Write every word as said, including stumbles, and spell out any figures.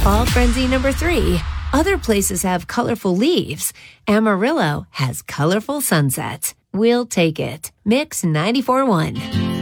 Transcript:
Fall frenzy number three. Other places have colorful leaves. Amarillo has colorful sunsets. We'll take it. Mix ninety-four point one.